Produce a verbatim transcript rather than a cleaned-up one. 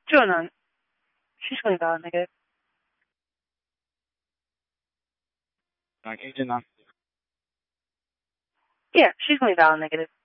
Jonah, she's going to valid negative. Okay, Jenna. Yeah, she's going to valid negative.